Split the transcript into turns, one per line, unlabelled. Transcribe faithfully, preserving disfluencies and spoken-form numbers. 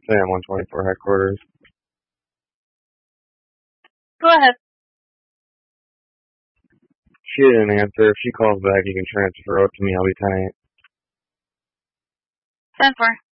Sam one twenty-four headquarters.
Go ahead.
She didn't answer. If she calls back, you can transfer out to me. I'll be ten eight.
ten four.